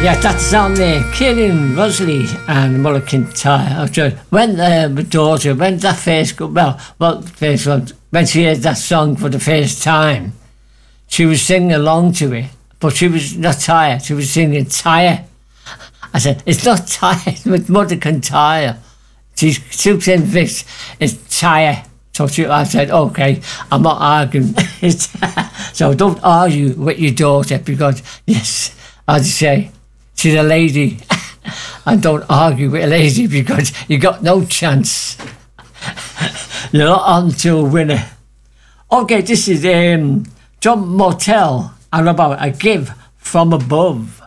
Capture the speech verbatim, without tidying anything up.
Yeah, that's on there. Kieran Rosalie and Muller Kintyre. When uh, my daughter, when that first, well, well, first one, when she heard that song for the first time, she was singing along to it, but she was not tired. She was singing Tyre. I said, it's not Tyre, it's Mother Kintyre. She's still saying this, it's Tyre. So she, I said, okay, I'm not arguing. So don't argue with your daughter because, yes, as I say, she's a lady. And don't argue with a lady because you got no chance. You're not on to a winner. Okay, this is um, John Mortell and about a give from above.